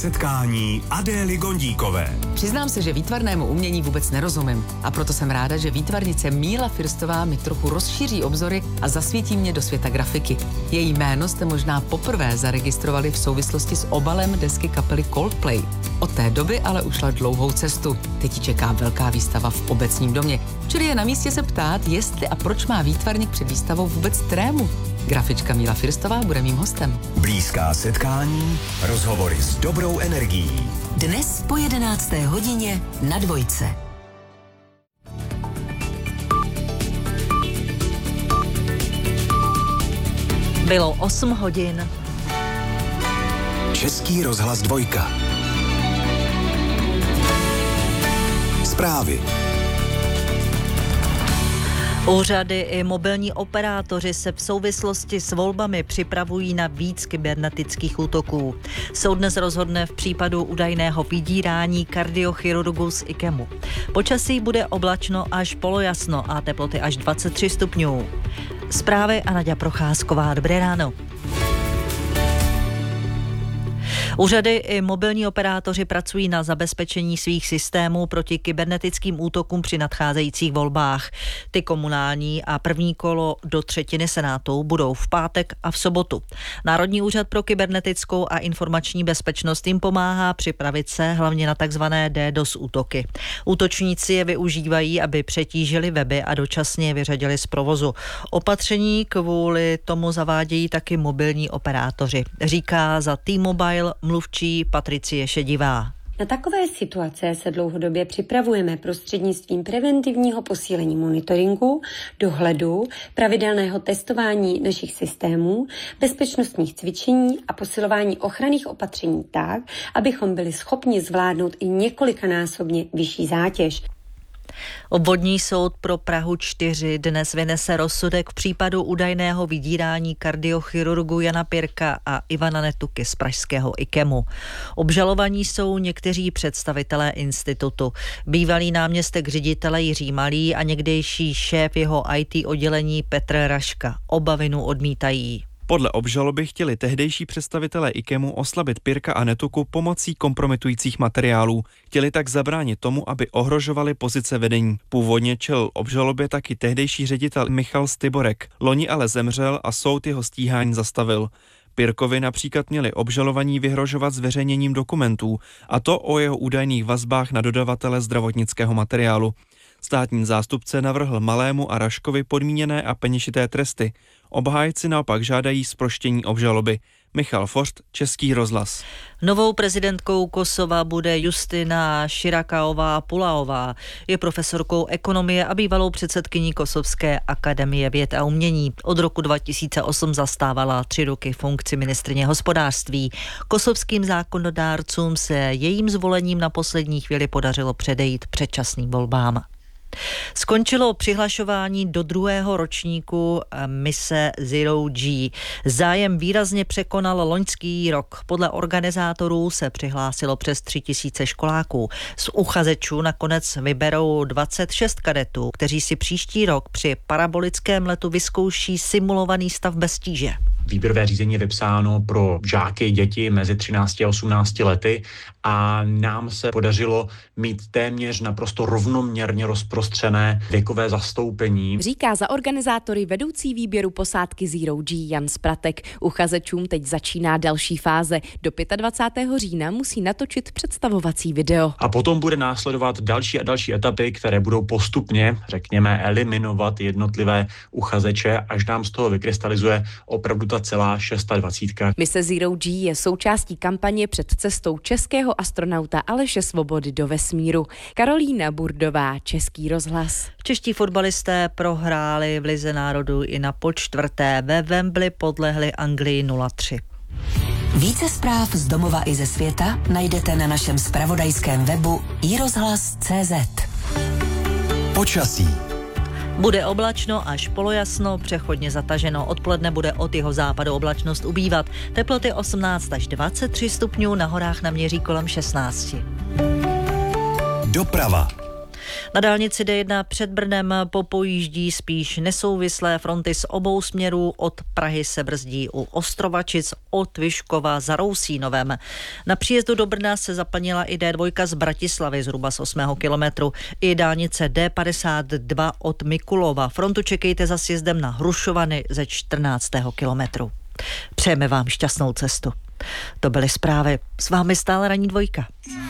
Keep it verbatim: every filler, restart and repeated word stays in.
Setkání Adély Gondíkové. Přiznám se, že výtvarnému umění vůbec nerozumím. A proto jsem ráda, že výtvarnice Míla Firstová mi trochu rozšíří obzory a zasvětí mě do světa grafiky. Její jméno jste možná poprvé zaregistrovali v souvislosti s obalem desky kapely Coldplay. Od té doby ale ušla dlouhou cestu. Teď ji čeká velká výstava v Obecním domě. Čili je na místě se ptát, jestli a proč má výtvarník před výstavou vůbec trému. Grafička Míla Firstová bude mým hostem. Blízká setkání, rozhovory s dobrou energií. Dnes po jedenácté hodině na Dvojce. Bylo osm hodin. Český rozhlas Dvojka. Zprávy. Úřady i mobilní operátoři se v souvislosti s volbami připravují na víc kybernetických útoků. Soud dnes rozhodne v případu údajného vydírání kardiochirurgu z IKEMu. Počasí bude oblačno až polojasno a teploty až dvacet tři stupňů. Zprávy a Naďa Procházková. Dobré ráno. Úřady i mobilní operátoři pracují na zabezpečení svých systémů proti kybernetickým útokům při nadcházejících volbách. Ty komunální a první kolo do třetiny Senátu budou v pátek a v sobotu. Národní úřad pro kybernetickou a informační bezpečnost jim pomáhá připravit se hlavně na takzvané DDoS útoky. Útočníci je využívají, aby přetížili weby a dočasně je vyřadili z provozu. Opatření kvůli tomu zavádějí taky mobilní operátoři, říká za T-Mobile mluvčí Patricie Šedivá. Na takové situace se dlouhodobě připravujeme prostřednictvím preventivního posílení monitoringu, dohledu, pravidelného testování našich systémů, bezpečnostních cvičení a posilování ochranných opatření tak, abychom byli schopni zvládnout i několikanásobně vyšší zátěž. Obvodní soud pro Prahu čtyři dnes vynese rozsudek v případu údajného vydírání kardiochirurgu Jana Pirka a Ivana Netuky z pražského IKEMu. Obžalovaní jsou někteří představitelé institutu. Bývalý náměstek ředitele Jiří Malý a někdejší šéf jeho í té oddělení Petr Raška. Oba vinu odmítají. Podle obžaloby chtěli tehdejší představitelé IKEMu oslabit Pirka a Netuku pomocí kompromitujících materiálů. Chtěli tak zabránit tomu, aby ohrožovali pozice vedení. Původně čelil obžalobě taky tehdejší ředitel Michal Styborek. Loni ale zemřel a soud jeho stíhání zastavil. Pirkovi například měli obžalovaní vyhrožovat zveřejněním dokumentů, a to o jeho údajných vazbách na dodavatele zdravotnického materiálu. Státní zástupce navrhl Malému a Raškovi podmíněné a peněžité tresty. Obhájci naopak žádají zproštění obžaloby. Michal Forst, Český rozhlas. Novou prezidentkou Kosova bude Justina Širakaová-Pulaová. Je profesorkou ekonomie a bývalou předsedkyní Kosovské akademie věd a umění. Od roku dva tisíce osm zastávala tři roky funkci ministryně hospodářství. Kosovským zákonodárcům se jejím zvolením na poslední chvíli podařilo předejít předčasným volbám. Skončilo přihlašování do druhého ročníku mise Zero G. Zájem výrazně překonal loňský rok. Podle organizátorů se přihlásilo přes tři tisíce školáků. Z uchazečů nakonec vyberou dvacet šest kadetů, kteří si příští rok při parabolickém letu vyzkouší simulovaný stav bez tíže. Výběrové řízení je vypsáno pro žáky, děti mezi třinácti a osmnácti lety a nám se podařilo mít téměř naprosto rovnoměrně rozprostřené věkové zastoupení. Říká za organizátory vedoucí výběru posádky Zero G Jan Spratek. Uchazečům teď začíná další fáze. Do dvacátého pátého října musí natočit představovací video. A potom bude následovat další a další etapy, které budou postupně, řekněme, eliminovat jednotlivé uchazeče, až nám z toho vykrystalizuje opravdu ta celá šestadvacítka. Mise Zero G je součástí kampaně před cestou českého astronauta Aleše Svobody do vesmíru. Karolína Burdová, Český rozhlas. Čeští fotbalisté prohráli v Lize národů i na počtvrté. Ve Wembley podlehli Anglii nula tři. Více zpráv z domova i ze světa najdete na našem zpravodajském webu i rozhlas tečka cé zet. Počasí. Bude oblačno až polojasno, přechodně zataženo. Odpoledne bude od jeho západu oblačnost ubývat. Teploty osmnáct až dvacet tři stupňů, na horách naměří kolem šestnáct. Doprava. Na dálnici D jedna před Brnem popojíždí spíš nesouvislé fronty z obou směrů. Od Prahy se brzdí u Ostrovačic, od Vyškova za Rousínovem. Na příjezdu do Brna se zaplnila i D dva z Bratislavy zhruba z osmého kilometru. I dálnice D padesát dva od Mikulova. Frontu čekejte za sjezdem na Hrušovany ze čtrnáctého kilometru. Přejeme vám šťastnou cestu. To byly zprávy. S vámi stále Ranní dvojka.